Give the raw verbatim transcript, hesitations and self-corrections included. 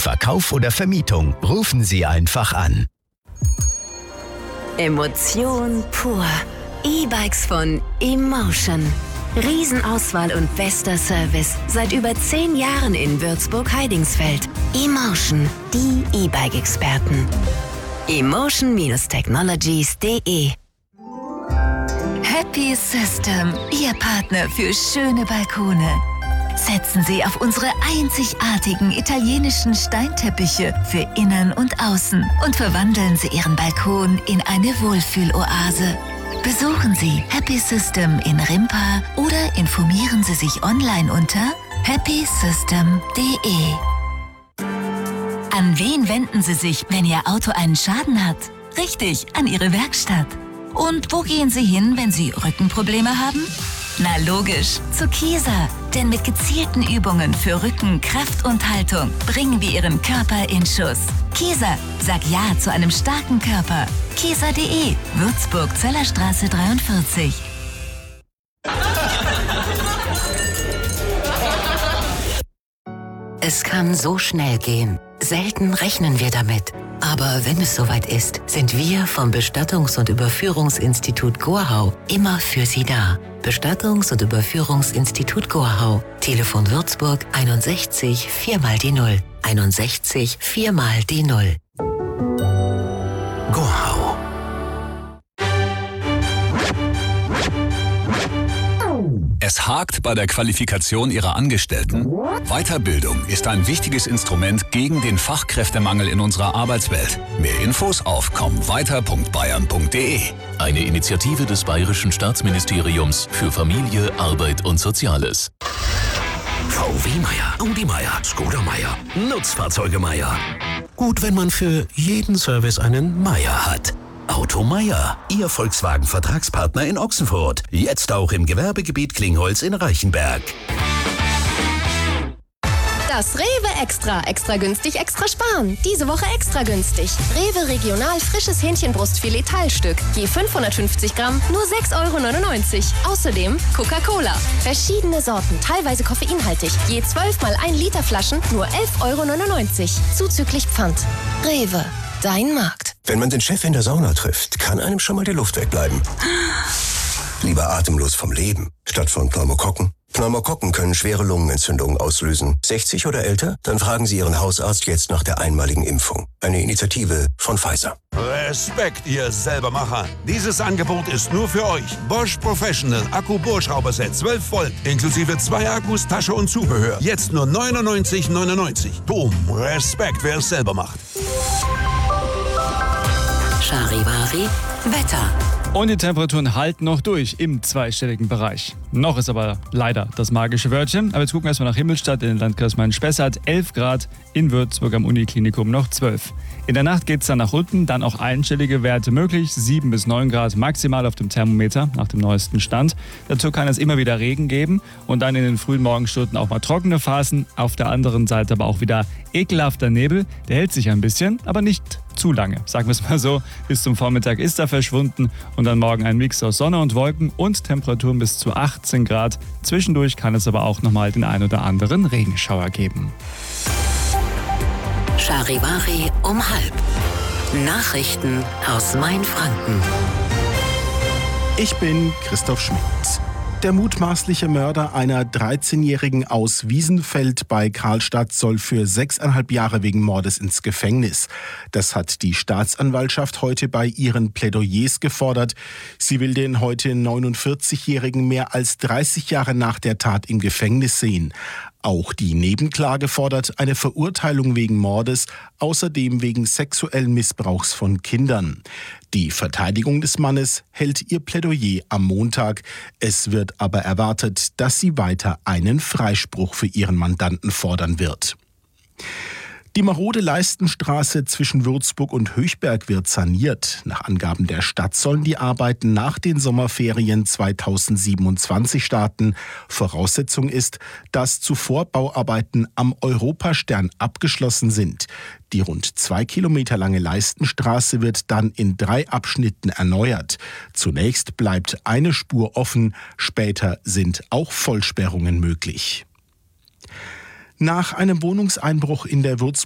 Verkauf oder Vermietung, rufen Sie einfach an. Emotion pur. E-Bikes von Emotion. Riesenauswahl und bester Service. Seit über zehn Jahren in Würzburg-Heidingsfeld. Emotion, die E-Bike-Experten. emotion Technologies punkt de Happy System, Ihr Partner für schöne Balkone. Setzen Sie auf unsere einzigartigen italienischen Steinteppiche für Innen und Außen und verwandeln Sie Ihren Balkon in eine Wohlfühloase. Besuchen Sie Happy System in Rimpa oder informieren Sie sich online unter happy system punkt de. An wen wenden Sie sich, wenn Ihr Auto einen Schaden hat? Richtig, an Ihre Werkstatt. Und wo gehen Sie hin, wenn Sie Rückenprobleme haben? Na logisch, zu Kieser. Denn mit gezielten Übungen für Rücken, Kraft und Haltung bringen wir Ihren Körper in Schuss. Kieser, sag Ja zu einem starken Körper. Kieser punkt de, Würzburg, Zellerstraße dreiundvierzig. Es kann so schnell gehen. Selten rechnen wir damit. Aber wenn es soweit ist, sind wir vom Bestattungs- und Überführungsinstitut Gorhau immer für Sie da. Bestattungs- und Überführungsinstitut Gorhau. Telefon Würzburg einundsechzig vier mal die Null. einundsechzig vier mal die Null. Gorhau. Es hakt bei der Qualifikation Ihrer Angestellten? Weiterbildung ist ein wichtiges Instrument gegen den Fachkräftemangel in unserer Arbeitswelt. Mehr Infos auf komm weiter punkt bayern punkt de. Eine Initiative des Bayerischen Staatsministeriums für Familie, Arbeit und Soziales. V W Meier, Audi Meier, Skoda Meier, Nutzfahrzeuge Meier. Gut, wenn man für jeden Service einen Meier hat. Auto Meier, Ihr Volkswagen-Vertragspartner in Ochsenfurt. Jetzt auch im Gewerbegebiet Klingholz in Reichenberg. Das Rewe Extra. Extra günstig, extra sparen. Diese Woche extra günstig. Rewe Regional frisches Hähnchenbrustfilet Teilstück. Je fünfhundertfünfzig Gramm, nur sechs Euro neunundneunzig. Außerdem Coca-Cola. Verschiedene Sorten, teilweise koffeinhaltig. Je zwölf mal ein Liter Flaschen, nur elf Euro neunundneunzig. Zuzüglich Pfand. Rewe. Dein Markt. Wenn man den Chef in der Sauna trifft, kann einem schon mal die Luft wegbleiben. Lieber atemlos vom Leben, statt von Pneumokokken. Pneumokokken können schwere Lungenentzündungen auslösen. sechzig oder älter? Dann fragen Sie Ihren Hausarzt jetzt nach der einmaligen Impfung. Eine Initiative von Pfizer. Respekt, ihr Selbermacher. Dieses Angebot ist nur für euch. Bosch Professional Akku-Bohrschrauberset zwölf Volt, inklusive zwei Akkus, Tasche und Zubehör. Jetzt nur neunundneunzig neunundneunzig. Boom, Respekt, wer es selber macht. Charivari, Wetter. Und die Temperaturen halten noch durch im zweistelligen Bereich. Noch ist aber leider das magische Wörtchen. Aber jetzt gucken wir erstmal nach Himmelstadt in den Landkreis Main-Spessart. elf Grad, in Würzburg am Uniklinikum noch zwölf. In der Nacht geht es dann nach unten, dann auch einstellige Werte möglich. sieben bis neun Grad maximal auf dem Thermometer nach dem neuesten Stand. Dazu kann es immer wieder Regen geben und dann in den frühen Morgenstunden auch mal trockene Phasen. Auf der anderen Seite aber auch wieder ekelhafter Nebel. Der hält sich ein bisschen, aber nicht zu lange. Sagen wir es mal so, bis zum Vormittag ist er verschwunden und dann morgen ein Mix aus Sonne und Wolken und Temperaturen bis zu achtzehn Grad. Zwischendurch kann es aber auch nochmal den ein oder anderen Regenschauer geben. Charivari um halb. Nachrichten aus Mainfranken. Ich bin Christoph Schmidt. Der mutmaßliche Mörder einer dreizehnjährigen aus Wiesenfeld bei Karlstadt soll für sechseinhalb Jahre wegen Mordes ins Gefängnis. Das hat die Staatsanwaltschaft heute bei ihren Plädoyers gefordert. Sie will den heute neunundvierzigjährigen mehr als dreißig Jahre nach der Tat im Gefängnis sehen. Auch die Nebenklage fordert eine Verurteilung wegen Mordes, außerdem wegen sexuellen Missbrauchs von Kindern. Die Verteidigung des Mannes hält ihr Plädoyer am Montag. Es wird aber erwartet, dass sie weiter einen Freispruch für ihren Mandanten fordern wird. Die marode Leistenstraße zwischen Würzburg und Höchberg wird saniert. Nach Angaben der Stadt sollen die Arbeiten nach den Sommerferien zweitausendsiebenundzwanzig starten. Voraussetzung ist, dass zuvor Bauarbeiten am Europastern abgeschlossen sind. Die rund zwei Kilometer lange Leistenstraße wird dann in drei Abschnitten erneuert. Zunächst bleibt eine Spur offen, später sind auch Vollsperrungen möglich. Nach einem Wohnungseinbruch in der Würzburg